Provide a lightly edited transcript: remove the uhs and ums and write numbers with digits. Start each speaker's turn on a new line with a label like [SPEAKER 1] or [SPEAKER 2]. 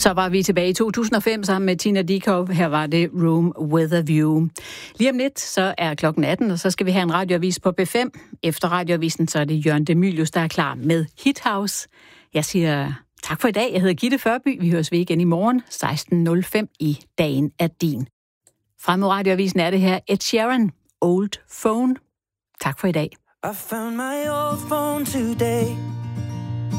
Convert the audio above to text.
[SPEAKER 1] Så var vi tilbage i 2005 sammen med Tina Dickow. Her var det Room with a View. Lige om lidt, så er klokken 18, og så skal vi have en radioavis på B5. Efter radioavisen, så er det Jørgen Demilius, der er klar med Hit House. Jeg siger tak for i dag. Jeg hedder Gitte Førby. Vi høres ved igen i morgen 16.05 i Dagen er din. Fremme radioavisen er det her Ed Sheeran, Old Phone. Tak for i dag.
[SPEAKER 2] I found my old phone today.